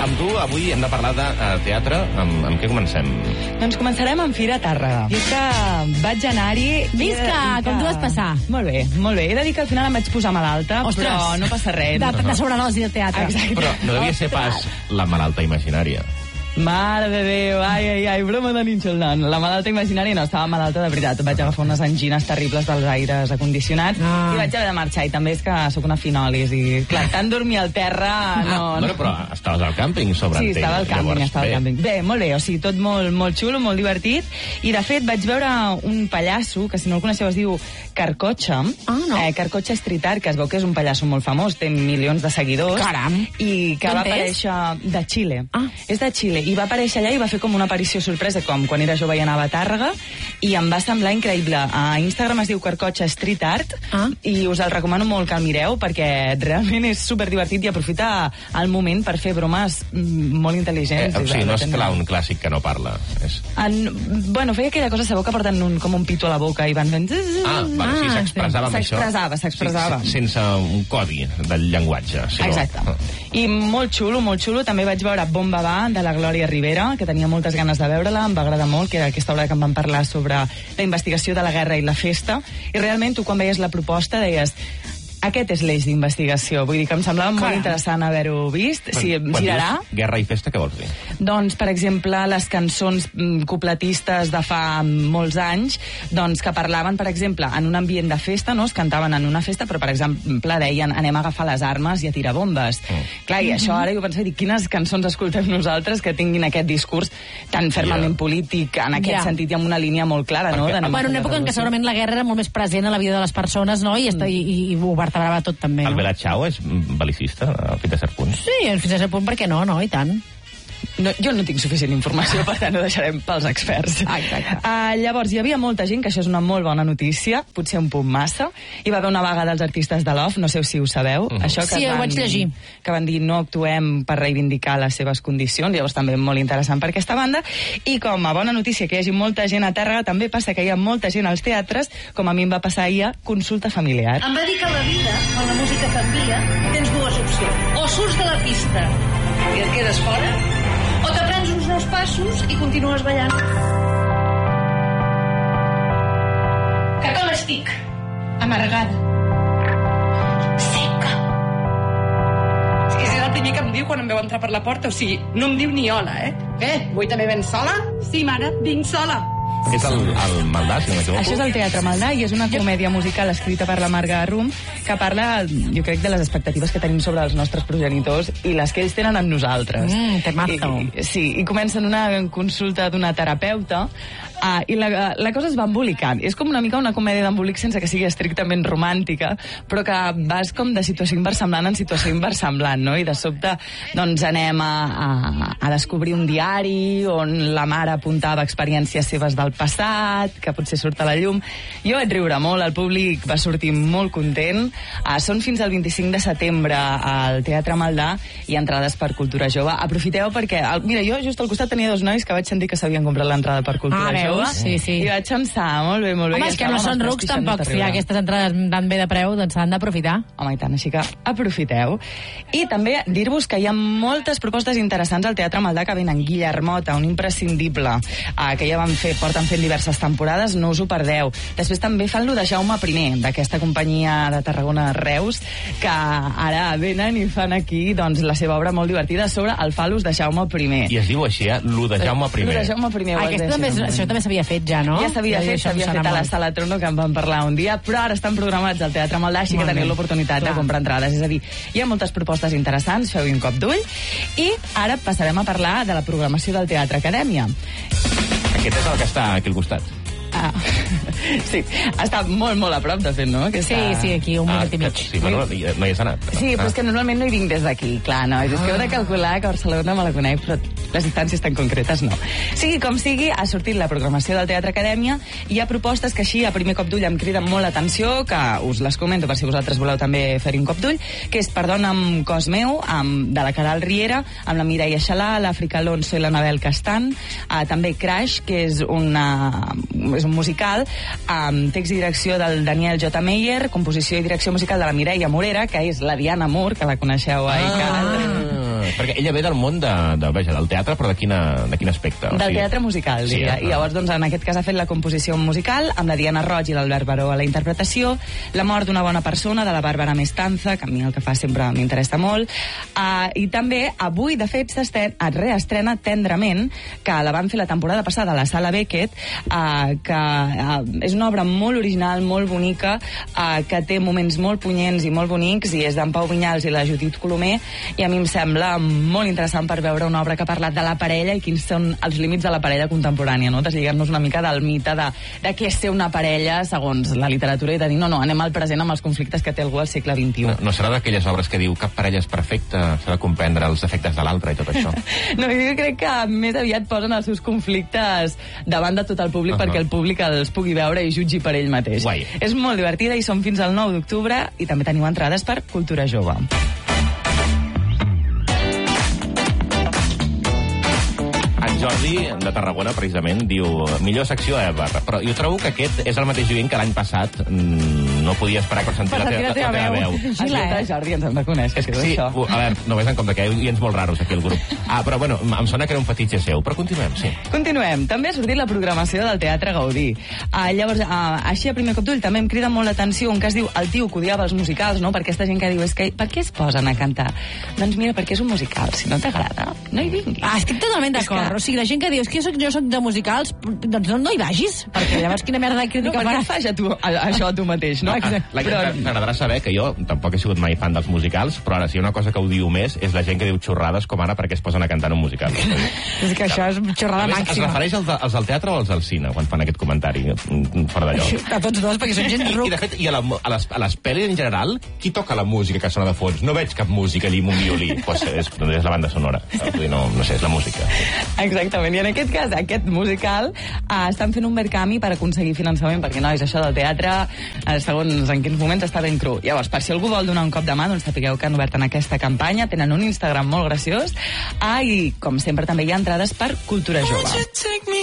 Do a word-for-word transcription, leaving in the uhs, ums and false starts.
amb tu avui hem de parlar de uh, teatre. Amb, amb què comencem? Doncs començarem amb Fira Tàrrega. I és que vaig anar-hi... Visca, com tu vas passar? Molt bé, molt bé. He de dir que al final em vaig posar malalta, Ostres. però no passa res. De, de sobredosi del teatre. Exacte. Però no devia ser pas la malalta imaginària. Mare de Déu, ai, ai, ai, broma de nínxol, no. La malalta imaginària no, estava malalta de veritat. Vaig agafar unes angines terribles dels aires acondicionats ah. i vaig haver de marxar. I també és que sóc una finolis i, clar, tant dormir al terra... No, ah, no. Però estaves al càmping, sobretot. Sí, estava al càmping, Llavors, estava al càmping. Bé, molt bé, o sigui, tot molt, molt xulo, molt divertit. I, de fet, vaig veure un pallasso, que si no el coneixeu es diu Carcotxa. Ah, no. Eh, Carcotxa Street Art, que es veu que és un pallasso molt famós, té milions de seguidors. Caram! I que va aparèixer de Xile. Ah. És de Xile. I va aparèixer allà i va fer com una aparició sorpresa, com quan era jove i anava a Tàrrega, i em va semblar increïble. A Instagram es diu Carcotxa Street Art, ah. i us el recomano molt que el mireu, perquè realment és superdivertit i aprofita el moment per fer bromes molt intel·ligents. Eh, o sigui, no és clar un clàssic que no parla. És... En, bueno, feia aquella cosa, sabeu que porten un, com un pito a la boca i van fent... Ah, bueno, sí, s'expressava amb això. S'expressava, s'expressava. Sí, sense un codi del llenguatge. Si Exacte. No. I molt xulo, molt xulo. També vaig veure Bomba Va, de la Glòria Rivera, que tenia moltes ganes de veure-la, em va agradar molt, que era aquesta obra que em van parlar sobre la investigació de la guerra i la festa, i realment tu quan veies la proposta deies... Aquest és l'eix d'investigació. Vull dir que em semblava Caram. molt interessant haver-ho vist. Quan, si quan girarà... dius guerra i festa, què vols dir? Doncs, per exemple, les cançons cupletistes de fa molts anys, doncs que parlaven, per exemple, en un ambient de festa, no? Es cantaven en una festa, però, per exemple, deien anem a agafar les armes i a tirar bombes. Mm. Clar, i això ara jo pensava, quines cançons escoltem nosaltres que tinguin aquest discurs tan fermament yeah. polític, en aquest yeah. sentit i amb una línia molt clara, no? De bueno, una època en què segurament la guerra era molt més present a la vida de les persones, no? I, mm. i, i, i ho vertebrava tot també, no? El Bella Ciao és belicista, fins a cert punt? Sí, fins a cert punt, per què no, no? I tant. No, jo no tinc suficient informació, per tant ho deixarem pels experts. Exacte. Uh, llavors, hi havia molta gent, que això és una molt bona notícia, potser un punt massa. Hi va haver una vaga dels artistes de l'O F, no sé si ho sabeu. Uh -huh. Això que sí, van, ho vaig llegir. Que van dir no actuem per reivindicar les seves condicions, llavors també molt interessant per aquesta banda. I com a bona notícia que hi hagi molta gent a Tàrrega, també passa que hi ha molta gent als teatres, com a mi em va passar ahir, consulta familiar. Em va dir que a la vida, quan la música t'envia, tens dues opcions. O surts de la pista i et quedes fora, o t'aprens uns nous passos i continues ballant. Que com estic? Amargada. Seca. És que és el primer que em diu quan em veu entrar per la porta. O sigui, no em diu ni hola, eh? Eh, avui també vens sola? Sí, mare, vinc sola. És el, el Maldà, si no m'equivoco? Això és el Teatre Maldà i és una comèdia musical escrita per la Marga Rum que parla, jo crec, de les expectatives que tenim sobre els nostres progenitors i les que ells tenen amb nosaltres. Mm, temazo. I, sí, i comença en una consulta d'una terapeuta uh, i la, la cosa es va embolicant. És com una mica una comèdia d'embolic sense que sigui estrictament romàntica, però que vas com de situació inversemblant en situació inversemblant, no? I de sobte doncs anem a, a, a descobrir un diari on la mare apuntava experiències seves del passat, que potser surt a la llum. Jo vaig riure molt, el públic va sortir molt content. Uh, són fins al vint-i-cinc de setembre al Teatre Maldà i entrades per Cultura Jove. Aprofiteu perquè... El, mira, jo just al costat tenia dos nois que vaig sentir que s'havien comprat l'entrada per Cultura ah, Jove. Sí, sí. I vaig pensar, molt bé, molt bé. Home, és que no són rucs tampoc, si aquestes entrades van bé de preu, doncs s'han d'aprofitar. Home, i tant, així que aprofiteu. I també dir-vos que hi ha moltes propostes interessants al Teatre Maldà que venen. Guillermota, un imprescindible, uh, que ja van fer, porten fent diverses temporades, no us ho perdeu. Després també fan lo de Jaume I, d'aquesta companyia de Tarragona Reus, que ara venen i fan aquí doncs, la seva obra molt divertida sobre el fal·lus de Jaume I. I es diu així, eh? Lo de Jaume I. Lo de Jaume I. Ah, aquesta també, això també s'havia fet ja, no? Ja s'havia fet, s'havia fet a la Sala Trono, que en vam parlar un dia, però ara estan programats al Teatre Maldà, així que teniu l'oportunitat de comprar entrades. És a dir, hi ha moltes propostes interessants, feu-hi un cop d'ull, i ara passarem a parlar de la programació del Teatre Acadèmia. Aquest és el que està aquí al costat. Ah, sí, està molt, molt a prop, de fet, no? Aquesta... Sí, sí, aquí un minut ah, i mig. Sí, però no, no hi has anat. Però... Sí, però és que normalment no hi vinc des d'aquí, clar, no? És que heu de calcular que Barcelona me la conec, però les distàncies tan concretes no. Sigui com sigui, ha sortit la programació del Teatre Acadèmia i hi ha propostes que així, a primer cop d'ull, em criden molt l'atenció, que us les comento per si vosaltres voleu també fer-hi un cop d'ull, que és Perdona'm cos meu, amb, de la Caral Riera, amb la Mireia Xalà, l'Àfrica Alonso i l'Anabel Castan, uh, també Crash, que és una... és un musical amb text i direcció del Daniel J. Meyer, composició i direcció musical de la Mireia Morera, que és la Diana Moore, que la coneixeu a ah. ICAT. perquè ella ve del món de, de, veja, del teatre, però de, quina, de quin aspecte? O del sigui... teatre musical, diria. Sí, I llavors, doncs, en aquest cas ha fet la composició musical amb la Diana Roig i l'Albert Baró a la interpretació, La mort d'una bona persona, de la Bàrbara Mestanza, que a mi el que fa sempre m'interessa molt, uh, i també avui, de fet, es reestrena Tendrament, que la van fer la temporada passada a la Sala Beckett, uh, que uh, és una obra molt original, molt bonica, uh, que té moments molt punyents i molt bonics, i és d'en Pau Vinyals i la Judit Colomer, i a mi em sembla molt interessant per veure una obra que ha parlat de la parella i quins són els límits de la parella contemporània, no? Deslligar-nos una mica del mite de, de què és ser una parella segons la literatura i de dir, no, no, anem al present amb els conflictes que té algú al segle vint-i-u. No, no serà d'aquelles obres que diu cap parella és perfecta, s'ha de comprendre els efectes de l'altre i tot això? No, jo crec que més aviat posen els seus conflictes davant de tot el públic, uh -huh. perquè el públic els pugui veure i jutgi per ell mateix. Guai. És molt divertida i som fins al nou d'octubre i també teniu entrades per Cultura Jove. Jordi, de Tarragona, precisament, diu millor secció ever, però jo trobo que aquest és el mateix joient que l'any passat mm, no podia esperar per sentir per la, teva, la, teva, la teva veu. Escolta, eh? Jordi, ens hem de conèixer. És que sí, això. A veure, no ves en compte que hi ha molt raros aquí al grup. Ah, però bueno, em sona que era un fetitxe seu, però continuem, sí. Continuem. També ha sortit la programació del Teatre Gaudí. Uh, llavors, uh, així a primer cop d'ull, també em crida molt l'atenció un que es diu El tio que odiava els musicals, no? Per aquesta gent que diu, és que per què es posen a cantar? Doncs mira, perquè és un musical. Si no t'agrada, no hi vinguis. Ah, estic totalment d'acord. Que... O sigui, la gent que diu, és que jo soc, jo soc de musicals, doncs no, no hi vagis, perquè llavors quina merda de crítica no, faràs. No, fas a tu, a, això a tu mateix, no? Ah, la, però... T'agradarà saber que jo tampoc he sigut mai fan dels musicals, però ara, si hi ha una cosa que odio més, és la gent que diu xorrades com ara perquè es posen a cantar en un musical. És que això és xorrada més, màxima. Es refereix als, de, als del teatre o als del cine, quan fan aquest comentari fora d'allò? A tots dos, perquè són gent ruc. I, de fet, i a, la, a, les, a les pel·lis en general, qui toca la música que sona de fons? No veig cap música allí amb un violí. Pues és, és la banda sonora. No, no sé, és la música. Exactament, i en aquest cas, aquest musical, uh, estan fent un mercami per aconseguir finançament, perquè, nois, això del teatre, uh, segons en quins moments està ben cru. Llavors, per si algú vol donar un cop de mà, doncs sapigueu que han obert en aquesta campanya, tenen un Instagram molt graciós, uh, i, com sempre, també hi ha entrades per Cultura Jove.